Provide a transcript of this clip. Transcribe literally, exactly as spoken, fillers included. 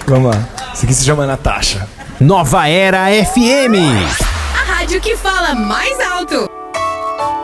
Vamos lá. Isso aqui se chama Natasha. Nova Era F M. A rádio que fala mais alto.